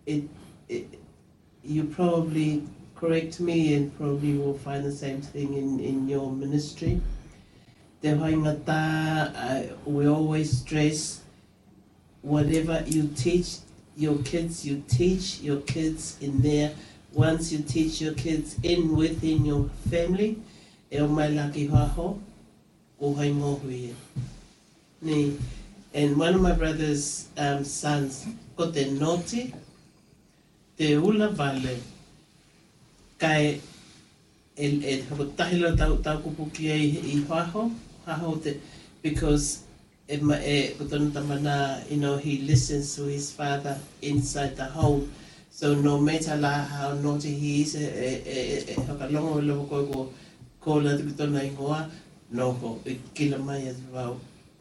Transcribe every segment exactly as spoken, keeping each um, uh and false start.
it, it you probably correct me and probably will find the same thing in, in your ministry. Te hoingata, uh, we always stress whatever you teach your kids, you teach your kids in there. Once you teach your kids in within your family, e o mai laki haho, o hai ngohui. Ni, and one of my brother's um, sons, ko te noti, te ula vale, kai e e tahilo tau tau kupuki i haho, haho te, because e ma e kutonu tamana, you know, he listens to his father inside the home. So no matter la how naughty he is, e e e hakalongo lo ko ko ko la kutonu ingoa, no ko e kila mai as well.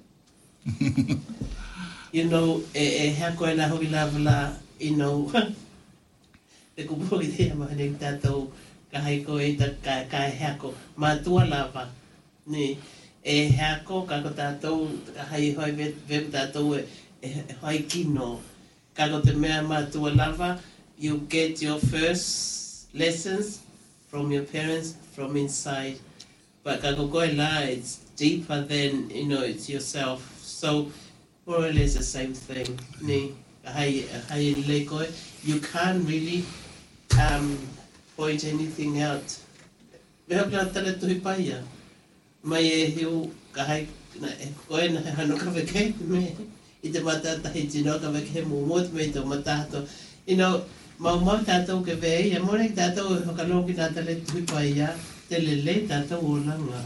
You know, e e ha ko la ho la la, you know. Te kupu i te amahane tatou ka hai ko e ta ka ka hako ma tua lava ni e hako ka ko tatou ka hai hoi ve ve tatou e hoi kino ka ko te mea ma tua lava. You get your first lessons from your parents from inside, but ka ko koe la, it's deeper than, you know, it's yourself. So more or less the same thing ni hai hai le koe. You can't really um, point anything out. Meha kena tala tuhi paia. Mai e hiu ka hai koe na hano ka weke me I te matata hi tino ka weke mu mot me to matato. You know, mau mau tato ke vei, e more tato e hokalongi na tala tuhi paia, te lele tato o langa.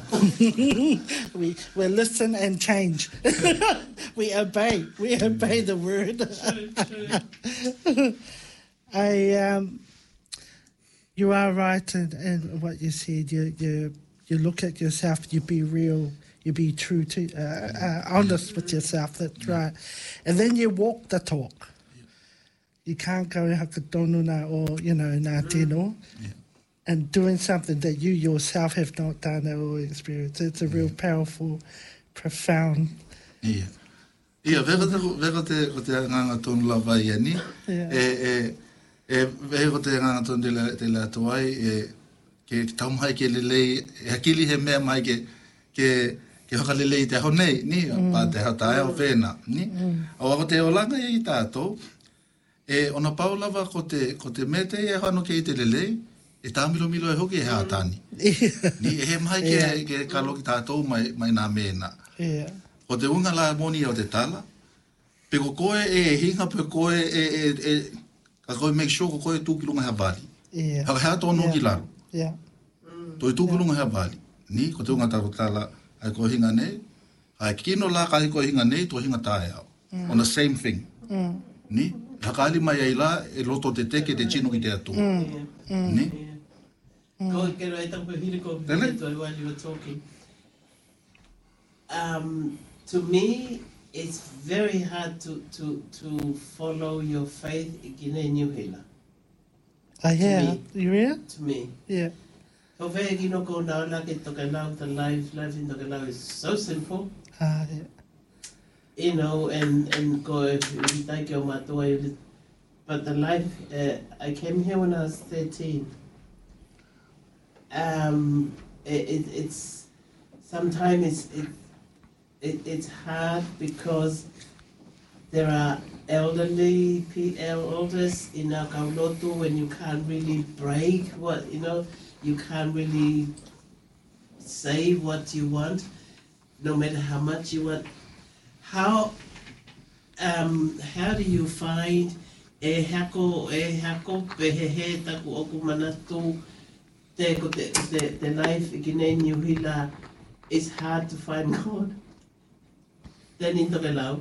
we, we listen and change. we obey. We obey the word. True, true. I, um, you are right in, in what you said. You, you, you look at yourself, you be real, you be true to, uh, uh, honest with yourself, that's right. And then you walk the talk. You can't go hakatonu or, you know, nā tino, and doing something that you yourself have not done or experienced. It's a real powerful, profound. Yeah. Yeah, vera te vera te ko te nganga tonu lava ia ni. E e e vera te nganga tonu le te la toai e ke tau mai ke lele e hakili he mea mai ke ke ke hoka lele te honei ni pa te hata e o vena ni. O ko te olanga i tato e ona paulava ko te ko te mete e hano ke te lele e tamilo milo e hoki e hatani. Ni e he mai ke ke kaloki tato mai mai na mena. Yeah. O te unga la moni o te tala, pe ko koe e hinga pe koe e, e, e ka koe make sure ko koe tūkilunga hea bali. Yeah. Haka hea tō noki laro. Yeah. Toi tūkilunga hea bali. Ni, ko te unga tako tala, ai koe hinga nei, ai kino la ka koe hinga nei, tō hinga tae au. Mm. On the same thing. Mm. Ni, haka ali mai ai la, e loto te teke te chino ki te atu. Mm. Mm. Ni? Ko kero e tango hiriko while you were talking. Um, to me, it's very hard to, to, to follow your faith in a new healer. Ah, yeah. me. You real? To me. Yeah. Ho vea ki no ko nao la ke toka nao, the life, life in toka nao is so simple. Ah, yeah. You know, and, and go, tai ke o matua, but the life, uh, I came here when I was thirteen. Um, it, it, it's, sometimes it's, it, It, it's hard because there are elderly elders in our kaulotu when you can't really break what, you know, you can't really say what you want, no matter how much you want. How, um, how do you find e hako, e hako, pehehe, taku oku manatu, te, te, te, te life, ikine niuhila, it's hard to find God. Then into the lao.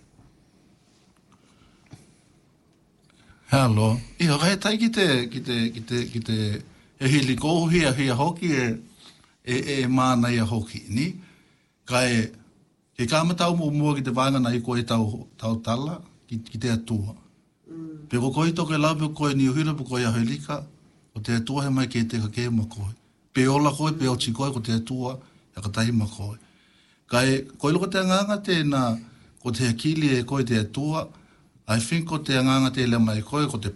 Hello. I ho kai tai ki te ki te ki te ki te e hili ko hia hia hoki e e e mana ia hoki ni. Kai ke kamata mo mo ki te vanga na i ko i tau tau tala ki ki te atua. Mm. Pe ko ko i to ke la pe ko ni hila pe ko ia helika o te atua he mai ke te ka ke mo ko. Pe ola ko pe o chi ko ko te atua ya ka tai ma ko. Kai ko loko te nganga te na ko te akili e ko te atua, I think ko te nganga te le mai ko ko te